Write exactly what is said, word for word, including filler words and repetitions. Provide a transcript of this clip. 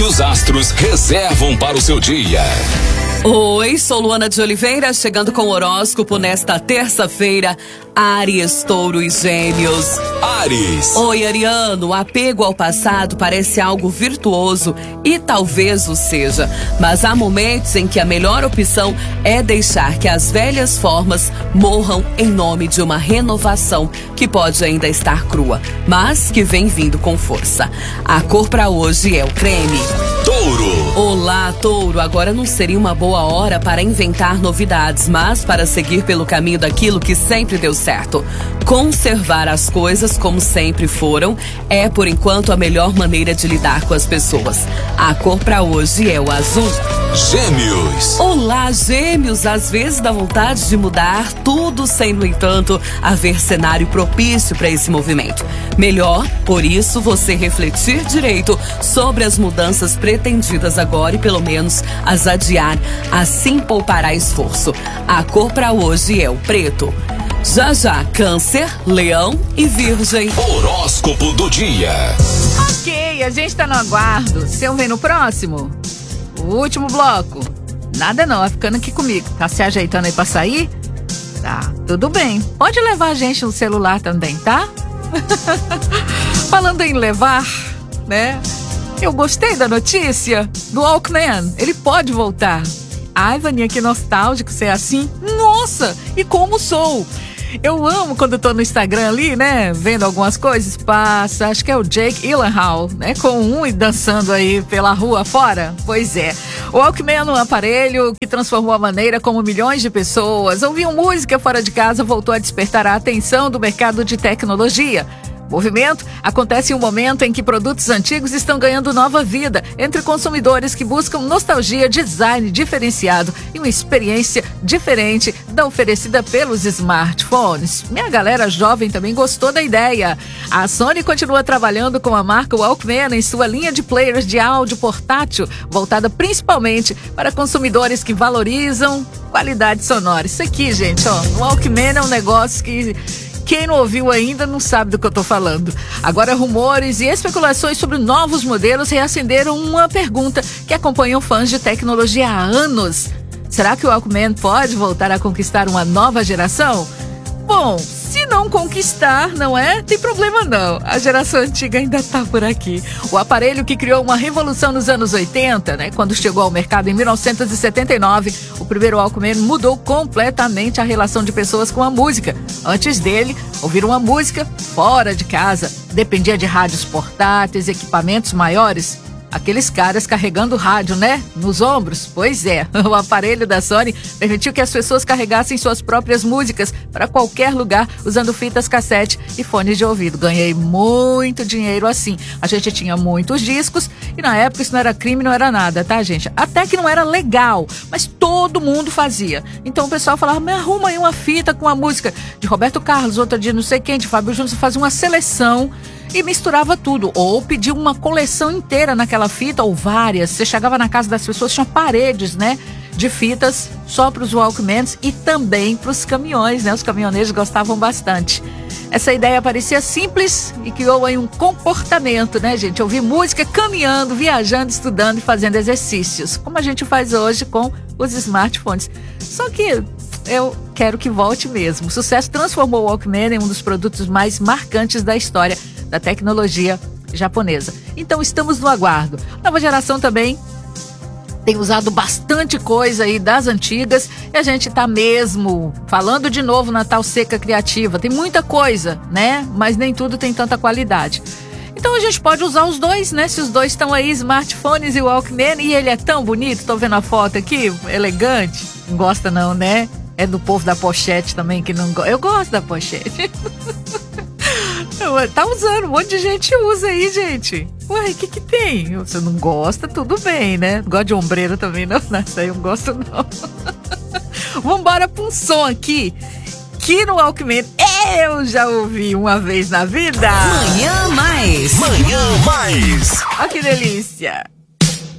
os astros reservam para o seu dia. Oi, sou Luana de Oliveira, chegando com o horóscopo nesta terça-feira. Áries, Touro e Gêmeos. Áries. Oi, Ariano, o apego ao passado parece algo virtuoso e talvez o seja, mas há momentos em que a melhor opção é deixar que as velhas formas morram em nome de uma renovação que pode ainda estar crua, mas que vem vindo com força. A cor para hoje é o creme. Touro. Olá, Touro. Agora não seria uma boa hora para inventar novidades, mas para seguir pelo caminho daquilo que sempre deu certo. Conservar as coisas como sempre foram é, por enquanto, a melhor maneira de lidar com as pessoas. A cor para hoje é o azul. Gêmeos. Olá, Gêmeos. Às vezes dá vontade de mudar tudo sem, no entanto, haver cenário propício para esse movimento. Melhor, por isso, você refletir direito sobre as mudanças pretendidas agora e pelo menos as adiar. Assim poupará esforço. A cor para hoje é o preto. Já já, Câncer, Leão e Virgem. Horóscopo do dia. Ok, a gente tá no aguardo. Você vem no próximo? O último bloco. Nada não, vai ficando aqui comigo. Tá se ajeitando aí pra sair? Tá, tudo bem. Pode levar a gente no celular também, tá? Falando em levar, né? Eu gostei da notícia do Walkman. Ele pode voltar. Ai, Vaninha, que nostálgico ser assim. Nossa, e como sou. Eu amo quando eu tô no Instagram ali, né, vendo algumas coisas, passa, acho que é o Jake Gyllenhaal, né, com um e dançando aí pela rua fora. Pois é, o Walkman é um aparelho que transformou a maneira como milhões de pessoas ouviam música fora de casa, voltou a despertar a atenção do mercado de tecnologia. O movimento acontece em um momento em que produtos antigos estão ganhando nova vida entre consumidores que buscam nostalgia, design diferenciado e uma experiência diferente da oferecida pelos smartphones. Minha galera jovem também gostou da ideia. A Sony continua trabalhando com a marca Walkman em sua linha de players de áudio portátil, voltada principalmente para consumidores que valorizam qualidade sonora. Isso aqui, gente, ó, o Walkman é um negócio que... quem não ouviu ainda não sabe do que eu tô falando. Agora, rumores e especulações sobre novos modelos reacenderam uma pergunta que acompanham fãs de tecnologia há anos. Será que o Walkman pode voltar a conquistar uma nova geração? Bom, se não conquistar, não é? Tem problema não. A geração antiga ainda tá por aqui. O aparelho que criou uma revolução nos anos oitenta, né? Quando chegou ao mercado em mil novecentos e setenta e nove, o primeiro Walkman mudou completamente a relação de pessoas com a música. Antes dele, ouvir uma música fora de casa dependia de rádios portáteis, equipamentos maiores. Aqueles caras carregando rádio, né? Nos ombros. Pois é, o aparelho da Sony permitiu que as pessoas carregassem suas próprias músicas para qualquer lugar usando fitas cassete e fones de ouvido. Ganhei muito dinheiro assim. A gente tinha muitos discos e na época isso não era crime, não era nada, tá, gente? Até que não era legal, mas todo mundo fazia. Então o pessoal falava, me arruma aí uma fita com a música de Roberto Carlos, outra de não sei quem, de Fábio Júnior, fazia uma seleção e misturava tudo, ou pedia uma coleção inteira naquela fita, ou várias. Você chegava na casa das pessoas, tinha paredes, né, de fitas só para os Walkmans e também para os caminhões, né, os caminhoneiros gostavam bastante. Essa ideia parecia simples e criou aí um comportamento, né, gente, ouvir música caminhando, viajando, estudando e fazendo exercícios, como a gente faz hoje com os smartphones. Só que eu quero que volte mesmo. O sucesso transformou o Walkman em um dos produtos mais marcantes da história da tecnologia japonesa. Então estamos no aguardo. A nova geração também tem usado bastante coisa aí das antigas e a gente tá mesmo falando de novo na tal seca criativa. Tem muita coisa, né? Mas nem tudo tem tanta qualidade. Então a gente pode usar os dois, né? Se os dois estão aí, smartphones e Walkman, e ele é tão bonito, tô vendo a foto aqui, elegante. Não gosta não, né? É do povo da pochete também que não gosta. Eu gosto da pochete. Tá usando, um monte de gente usa aí, gente. Ué, o que que tem? Você não gosta, tudo bem, né? Não gosta de ombreira também, não? Não, isso aí eu não gosto, não. Vambora pra um som aqui, que no Walkman eu já ouvi uma vez na vida. Manhã Mais. Manhã Mais. Olha que delícia.